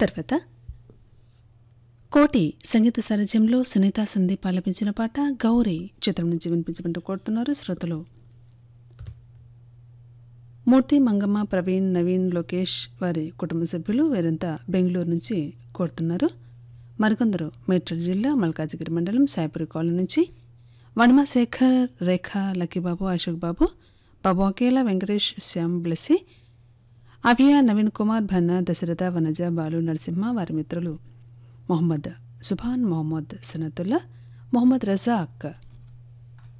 తర్వాత కోటి సంగీత సారథ్యంలో సునీత సందీప్ ఆలపించిన పాట గౌరీ చిత్రం నుంచి వినిపించమంటూ కోరుతున్నారు శ్రోతలు. మూర్తి, మంగమ్మ, ప్రవీణ్, నవీన్, లోకేష్ వారి కుటుంబ సభ్యులు వీరంతా బెంగళూరు నుంచి కోరుతున్నారు. మరికొందరు మేడ్చల్ జిల్లా మల్కాజిగిరి మండలం సాయిపురి కాలనీ నుంచి వనమాశేఖర్, రేఖ, లక్కీబాబు, అశోక్ బాబు, బాబు అకేలా, వెంకటేష్, శ్యామ్, బ్లెస్సి, అవియా, నవీన్ కుమార్, భన్న, దశరథ, వనజ, బాలు, నరసింహ వారి మిత్రులు మొహమ్మద్ సుభాన్, మొహమ్మద్ సనతుల్లా, మొహమ్మద్ రజాక్